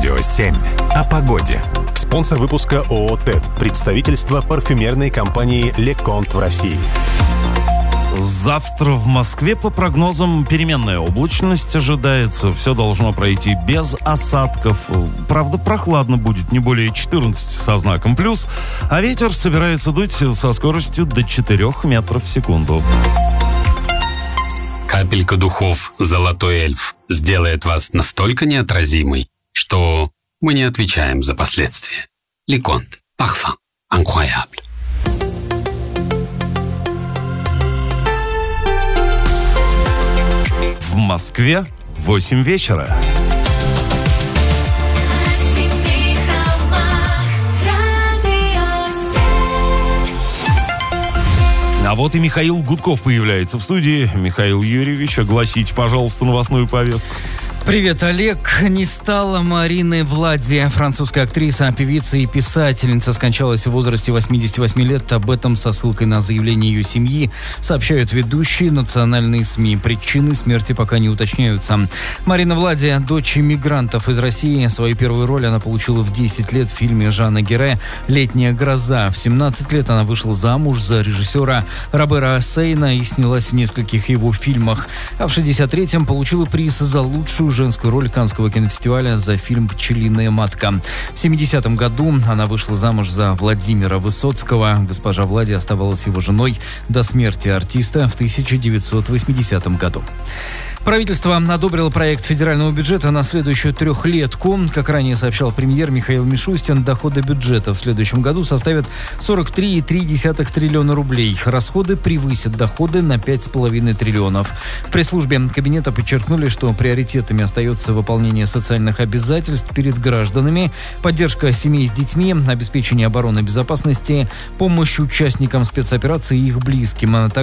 Радио 7 о погоде. Спонсор выпуска ООО «ТЭД», представительство парфюмерной компании «Леконт» в России. Завтра в Москве, по прогнозам, переменная облачность ожидается. Все должно пройти без осадков. Правда, прохладно будет, не более 14 со знаком плюс. А ветер собирается дуть со скоростью до 4 метров в секунду. Капелька духов «Золотой эльф» сделает вас настолько неотразимой, что мы не отвечаем за последствия. Леконт. Parfum. Incroyable. В Москве 8 вечера. А вот и Михаил Гудков появляется в студии. Михаил Юрьевич, огласите, пожалуйста, новостную повестку. Привет, Олег. Не стало Марины Влади. Французская актриса, певица и писательница скончалась в возрасте 88 лет. Об этом со ссылкой на заявление ее семьи сообщают ведущие национальные СМИ. Причины смерти пока не уточняются. Марина Влади, дочь иммигрантов из России. Свою первую роль она получила в 10 лет в фильме Жана Гире «Летняя гроза». В 17 лет она вышла замуж за режиссера Робера Сейна и снялась в нескольких его фильмах. А в 63-м получила приз за лучшую женскую роль Каннского кинофестиваля за фильм «Пчелиная матка». В 70-м году она вышла замуж за Владимира Высоцкого. Госпожа Влади оставалась его женой до смерти артиста в 1980 году. Правительство одобрило проект федерального бюджета на следующую трехлетку. Как ранее сообщал премьер Михаил Мишустин, доходы бюджета в следующем году составят 43,3 триллиона рублей. Расходы превысят доходы на 5,5 триллионов. В пресс-службе кабинета подчеркнули, что приоритетами остается выполнение социальных обязательств перед гражданами, поддержка семей с детьми, обеспечение обороны и безопасности, помощь участникам спецоперации и их близким, а